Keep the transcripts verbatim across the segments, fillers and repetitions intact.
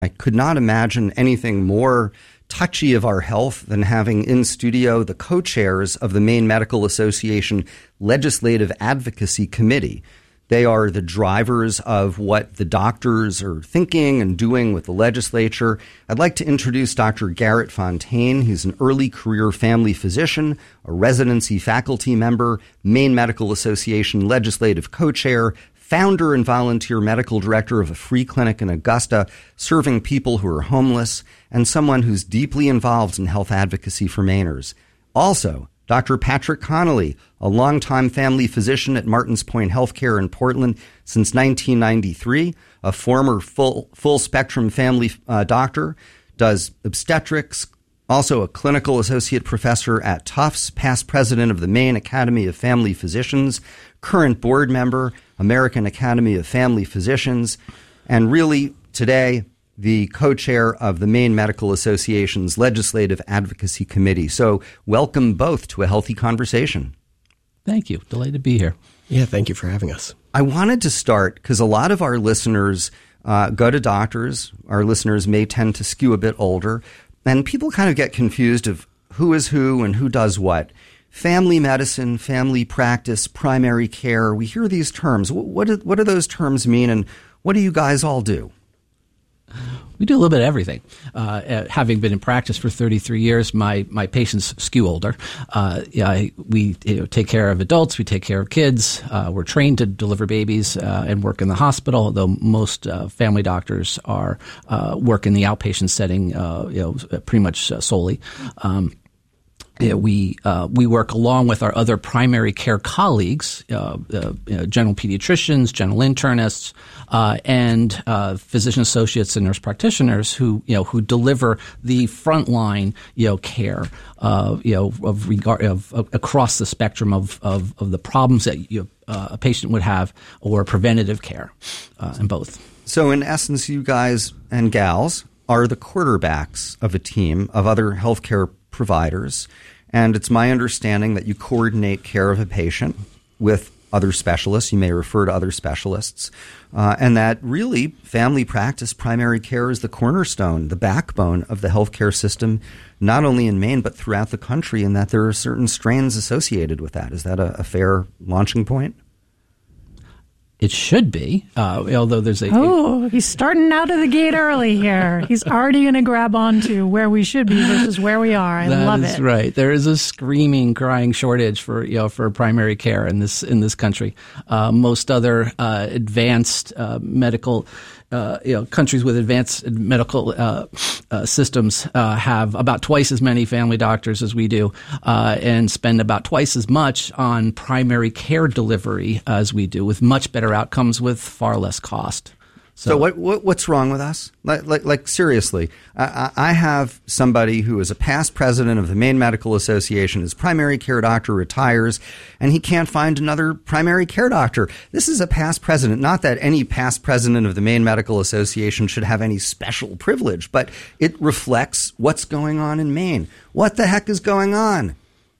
I could not imagine anything more touchy of our health than having in studio the co-chairs of the Maine Medical Association Legislative Advocacy Committee. They are the drivers of what the doctors are thinking and doing with the legislature. I'd like to introduce Doctor Garrett Fontaine. He's an early career family physician, a residency faculty member, Maine Medical Association legislative co-chair, founder and volunteer medical director of a free clinic in Augusta, serving people who are homeless, and someone who's deeply involved in health advocacy for Mainers. Also, Doctor Patrick Connolly, a longtime family physician at Martins Point Healthcare in Portland since nineteen ninety-three, a former full, full-spectrum family uh, doctor, does obstetrics, also a clinical associate professor at Tufts, past president of the Maine Academy of Family Physicians, current board member, American Academy of Family Physicians, and really today the co-chair of the Maine Medical Association's Legislative Advocacy Committee. So welcome both to A Healthy Conversation. Thank you. Delighted to be here. Yeah, thank you for having us. I wanted to start because a lot of our listeners uh, go to doctors. Our listeners may tend to skew a bit older, and people kind of get confused of who is who and who does what. Family medicine, family practice, primary care, we hear these terms. What do, what do those terms mean, and what do you guys all do? We do a little bit of everything. Uh, having been in practice for thirty-three years, my, my patients skew older. Uh, yeah, we you know, take care of adults. We take care of kids. Uh, we're trained to deliver babies uh, and work in the hospital, although most uh, family doctors are uh, work in the outpatient setting uh, you know, pretty much uh, solely. Um, Yeah, we uh, we work along with our other primary care colleagues, uh, uh, you know, general pediatricians, general internists, uh, and uh, physician associates and nurse practitioners who you know who deliver the frontline you know care uh, you know of regard of, of across the spectrum of of, of the problems that you, uh, a patient would have, or preventative care, uh, and both. So in essence, you guys and gals are the quarterbacks of a team of other healthcare providers, and it's my understanding that you coordinate care of a patient with other specialists. You may refer to other specialists, uh, and that really family practice, primary care is the cornerstone, the backbone of the healthcare system, not only in Maine but throughout the country, and that there are certain strains associated with that. Is that a, a fair launching point? It should be, uh, although there's a... Oh, he's starting out of the gate early here. He's already going to grab on to where we should be versus where we are. I that love it. That's right. There is a screaming, crying shortage for you know for primary care in this in this country. Uh, most other uh, advanced uh, medical Uh, you know, countries with advanced medical uh, uh, systems uh, have about twice as many family doctors as we do, uh, and spend about twice as much on primary care delivery as we do, with much better outcomes with far less cost. So, so what, what what's wrong with us? Like, like, like seriously, I, I have somebody who is a past president of the Maine Medical Association. His primary care doctor retires, and he can't find another primary care doctor. This is a past president. Not that any past president of the Maine Medical Association should have any special privilege, but it reflects what's going on in Maine. What the heck is going on?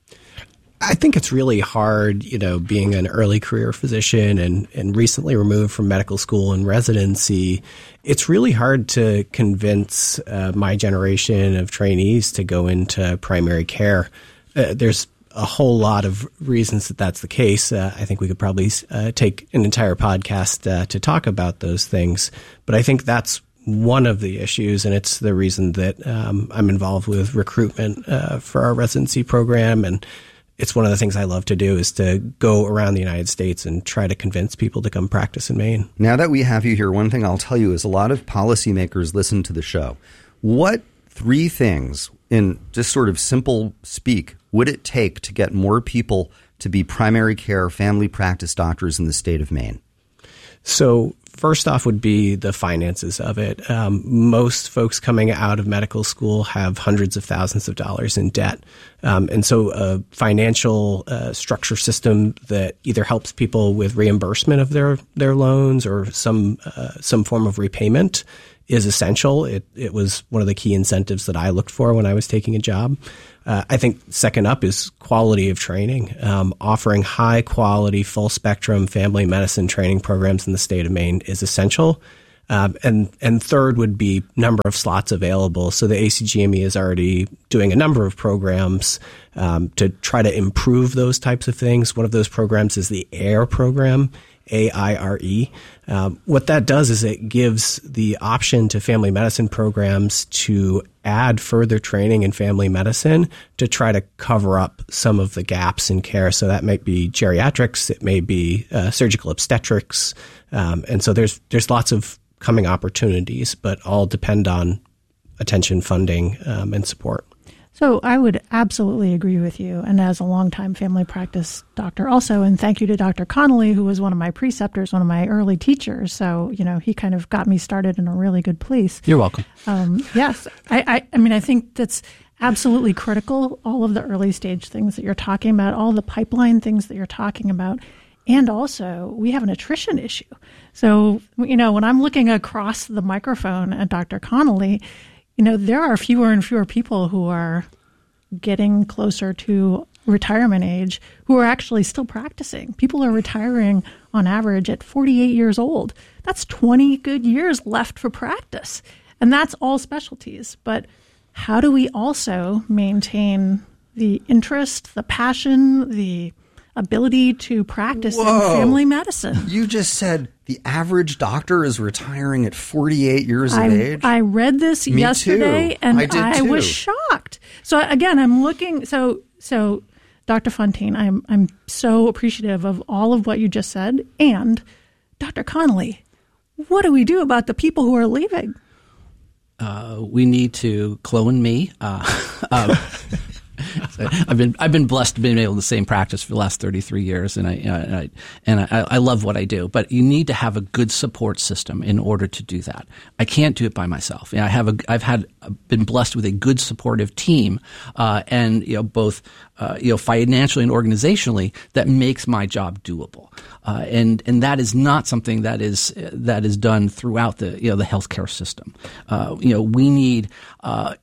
I think it's really hard, you know, being an early career physician and, and recently removed from medical school and residency. It's really hard to convince uh, my generation of trainees to go into primary care. Uh, there's a whole lot of reasons that that's the case. Uh, I think we could probably uh, take an entire podcast uh, to talk about those things. But I think that's one of the issues, and it's the reason that um, I'm involved with recruitment uh, for our residency program. And it's one of the things I love to do is to go around the United States and try to convince people to come practice in Maine. Now that we have you here, one thing I'll tell you is a lot of policymakers listen to the show. What three things, in just sort of simple speak, would it take to get more people to be primary care family practice doctors in the state of Maine? So first off would be the finances of it. Um, most folks coming out of medical school have hundreds of thousands of dollars in debt. Um, and so a financial uh, structure system that either helps people with reimbursement of their, their loans or some uh, some form of repayment is essential. It, it was one of the key incentives that I looked for when I was taking a job. Uh, I think second up is quality of training. Um, offering high quality, full spectrum family medicine training programs in the state of Maine is essential. Um, and and third would be number of slots available. So the A C G M E is already doing a number of programs um, to try to improve those types of things. One of those programs is the AIRE program, A I R E. Um, what that does is it gives the option to family medicine programs to add further training in family medicine to try to cover up some of the gaps in care. So that might be geriatrics, it may be uh, surgical obstetrics, um, and so there's there's lots of coming opportunities, but all depend on attention, funding, um, and support. So I would absolutely agree with you. And as a longtime family practice doctor also, and thank you to Doctor Connolly, who was one of my preceptors, one of my early teachers. So, you know, he kind of got me started in a really good place. You're welcome. Um, yes. I, I, I mean, I think that's absolutely critical. All of the early stage things that you're talking about, all the pipeline things that you're talking about. And also, we have an attrition issue. So, you know, when I'm looking across the microphone at Doctor Connolly, you know, there are fewer and fewer people who are getting closer to retirement age who are actually still practicing. People are retiring on average at forty-eight years old. That's twenty good years left for practice. And that's all specialties. But how do we also maintain the interest, the passion, the ability to practice Whoa. in family medicine? You just said the average doctor is retiring at forty-eight years I, of age? I read this Me yesterday, too. and I, did I too. was shocked. So again, I'm looking. So so, Doctor Fontaine, I'm I'm so appreciative of all of what you just said, and Doctor Connolly, what do we do about the people who are leaving? Uh, we need to clone me. Uh, um, So I've been I've been blessed to be able to stay in practice for the last thirty-three years, and I and I and I, I love what I do. But you need to have a good support system in order to do that. I can't do it by myself. You know, I have a I've had been blessed with a good supportive team, uh, and you know both uh, you know financially and organizationally that makes my job doable. Uh, and and that is not something that is uh, that is done throughout the you know the healthcare system. Uh, you know we need uh,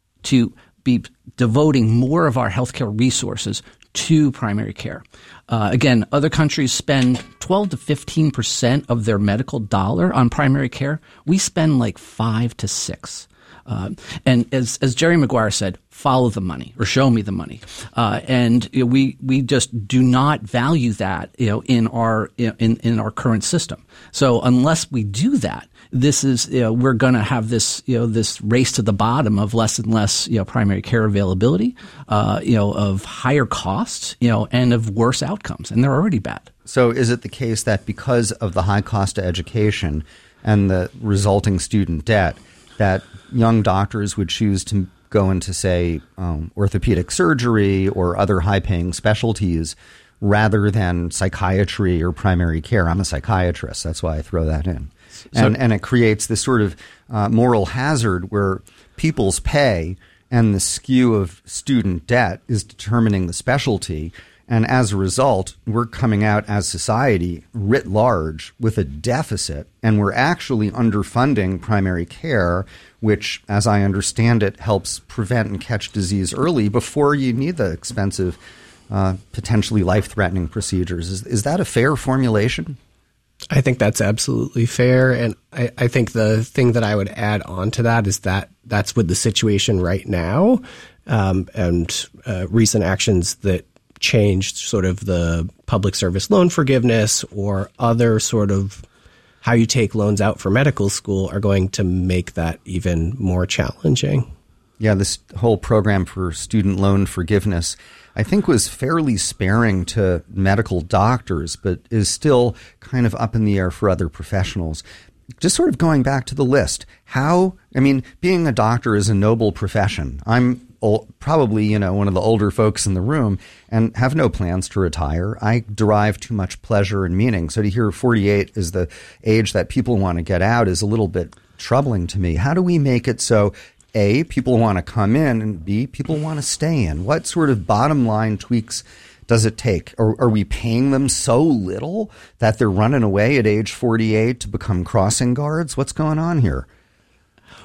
to be devoting more of our healthcare resources to primary care. Uh, again, other countries spend twelve to fifteen percent of their medical dollar on primary care. We spend like five to six. Uh, and as as Jerry Maguire said, follow the money or show me the money. Uh, and you know, we we just do not value that you know in our in in our current system. So unless we do that, this is you know, we're going to have this you know this race to the bottom of less and less you know primary care availability, uh, you know of higher costs, you know, and of worse outcomes, and they're already bad. So is it the case that because of the high cost of education and the resulting student debt, that young doctors would choose to go into, say, um, orthopedic surgery or other high-paying specialties rather than psychiatry or primary care? I'm a psychiatrist. That's why I throw that in. And, so, and it creates this sort of uh, moral hazard where people's pay and the skew of student debt is determining the specialty. And as a result, we're coming out as society writ large with a deficit, and we're actually underfunding primary care, which, as I understand it, helps prevent and catch disease early before you need the expensive, uh, potentially life-threatening procedures. Is, is that a fair formulation? I think that's absolutely fair. And I, I think the thing that I would add on to that is that that's with the situation right now, um, and uh, recent actions that changed sort of the public service loan forgiveness or other sort of how you take loans out for medical school are going to make that even more challenging. Yeah, this whole program for student loan forgiveness, I think, was fairly sparing to medical doctors, but is still kind of up in the air for other professionals. Just sort of going back to the list, how, I mean, being a doctor is a noble profession. I'm old, probably, you know, one of the older folks in the room and have no plans to retire. I derive too much pleasure and meaning. So to hear forty-eight is the age that people want to get out is a little bit troubling to me. How do we make it so, A, people want to come in, and B, people want to stay in? What sort of bottom line tweaks does it take? Or are we paying them so little that they're running away at age forty-eight to become crossing guards? What's going on here?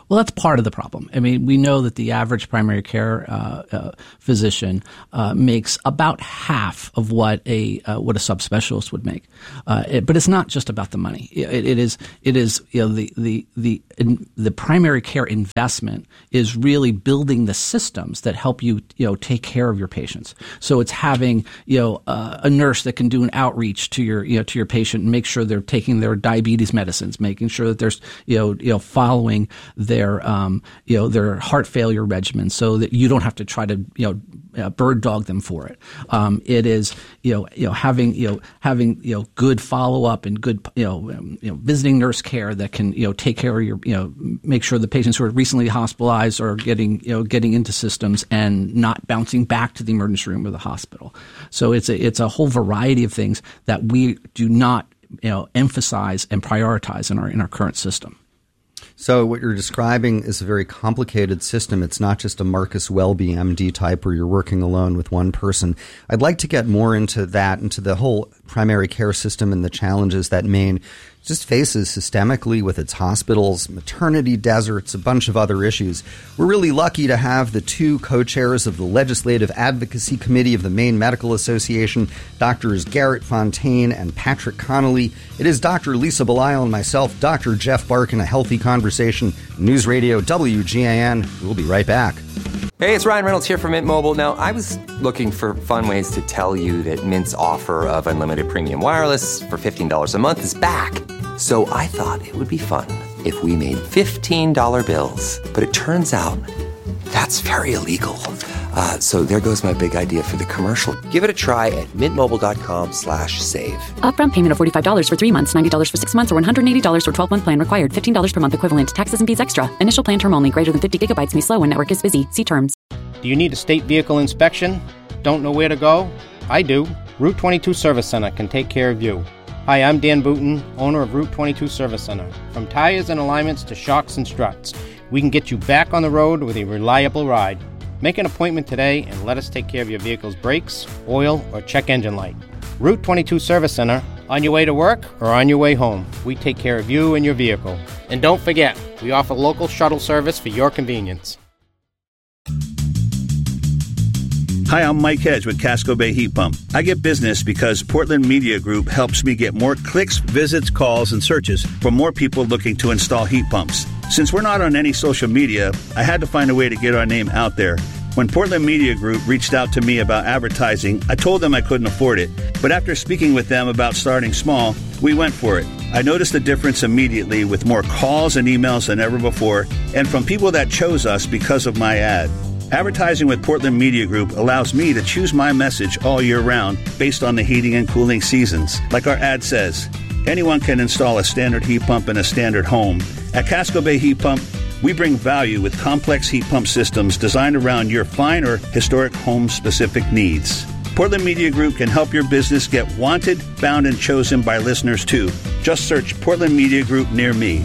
Well, that's part of the problem. I mean, we know that the average primary care uh, uh, physician uh, makes about half of what a uh, what a subspecialist would make. Uh, it, but it's not just about the money. It, it is it is you know the the the in, the primary care investment is really building the systems that help you you know take care of your patients. So it's having you know uh, a nurse that can do an outreach to your you know to your patient and make sure they're taking their diabetes medicines, making sure that there's you know you know following their Their, um, you know, their heart failure regimen, so that you don't have to try to, you know, uh, bird dog them for it. Um, it is, you know, you know, having, you know, having, you know, good follow up and good, you know, um, you know, visiting nurse care that can, you know, take care of your, you know, make sure the patients who are recently hospitalized are getting, you know, getting into systems and not bouncing back to the emergency room or the hospital. So it's a, it's a whole variety of things that we do not, you know, emphasize and prioritize in our in our current system. So what you're describing is a very complicated system. It's not just a Marcus Welby M D type where you're working alone with one person. I'd like to get more into that, into the whole primary care system and the challenges that Maine just faces systemically with its hospitals, maternity deserts, a bunch of other issues. We're really lucky to have the two co-chairs of the Legislative Advocacy Committee of the Maine Medical Association, Doctors Garrett Fontaine and Patrick Connolly. It is Doctor Lisa Belisle and myself, Doctor Jeff Barkin, a healthy conversation, News Radio W G A N. We'll be right back. Hey, it's Ryan Reynolds here from Mint Mobile. Now, I was looking for fun ways to tell you that Mint's offer of unlimited premium wireless for fifteen dollars a month is back. So I thought it would be fun if we made fifteen dollar bills. But it turns out that's very illegal. Uh, so there goes my big idea for the commercial. Give it a try at mintmobile.com slash save. Upfront payment of forty-five dollars for three months, ninety dollars for six months, or one hundred eighty dollars for twelve-month plan required. fifteen dollars per month equivalent. Taxes and fees extra. Initial plan term only. Greater than fifty gigabytes may slow when network is busy. See terms. Do you need a state vehicle inspection? Don't know where to go? I do. Route twenty-two Service Center can take care of you. Hi, I'm Dan Booton, owner of Route twenty-two Service Center. From tires and alignments to shocks and struts, we can get you back on the road with a reliable ride. Make an appointment today and let us take care of your vehicle's brakes, oil, or check engine light. Route twenty-two Service Center, on your way to work or on your way home. We take care of you and your vehicle. And don't forget, we offer local shuttle service for your convenience. Hi, I'm Mike Hedge with Casco Bay Heat Pump. I get business because Portland Media Group helps me get more clicks, visits, calls, and searches from more people looking to install heat pumps. Since we're not on any social media, I had to find a way to get our name out there. When Portland Media Group reached out to me about advertising, I told them I couldn't afford it. But after speaking with them about starting small, we went for it. I noticed the difference immediately with more calls and emails than ever before, and from people that chose us because of my ad. Advertising with Portland Media Group allows me to choose my message all year round based on the heating and cooling seasons. Like our ad says, anyone can install a standard heat pump in a standard home. At Casco Bay Heat Pump, we bring value with complex heat pump systems designed around your fine or historic home-specific needs. Portland Media Group can help your business get wanted, found, and chosen by listeners too. Just search Portland Media Group near me.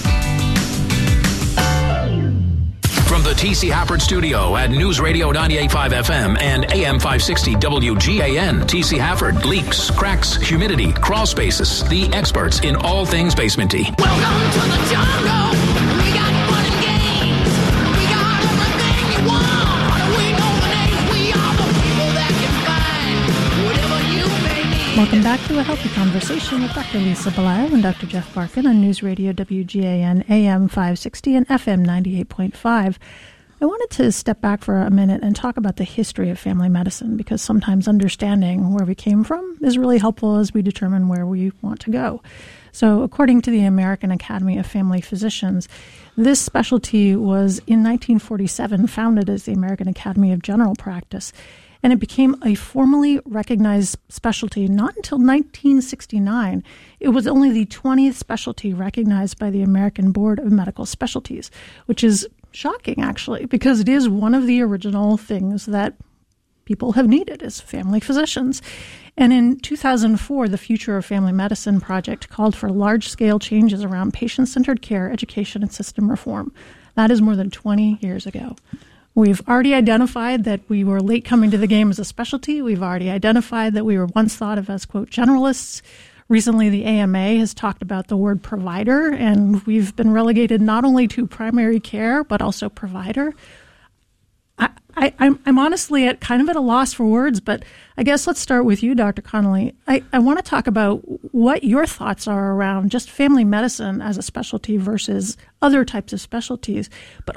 From the T C Hafford Studio at News Radio ninety-eight point five F M and A M five sixty W G A N, T C Hafford, leaks, cracks, humidity, crawl spaces, the experts in all things basementy. Welcome to the jungle. We got fun and games. We got everything you want. We know the names. We are the people that can find whatever you may need. Welcome back to A Healthy Conversation with Doctor Lisa Belisle and Doctor Jeff Barkin on News Radio W G A N, A M five sixty and F M ninety-eight point five. I wanted to step back for a minute and talk about the history of family medicine, because sometimes understanding where we came from is really helpful as we determine where we want to go. So according to the American Academy of Family Physicians, this specialty was in nineteen forty-seven founded as the American Academy of General Practice, and it became a formally recognized specialty not until nineteen sixty-nine. It was only the twentieth specialty recognized by the American Board of Medical Specialties, which is shocking, actually, because it is one of the original things that people have needed as family physicians. And in two thousand four, the Future of Family Medicine project called for large-scale changes around patient-centered care, education, and system reform. That is more than twenty years ago. We've already identified that we were late coming to the game as a specialty. We've already identified that we were once thought of as, quote, generalists. Recently, the A M A has talked about the word provider, and we've been relegated not only to primary care, but also provider. I, I, I'm, I'm honestly at kind of at a loss for words, but I guess let's start with you, Doctor Connolly. I, I want to talk about what your thoughts are around just family medicine as a specialty versus other types of specialties, but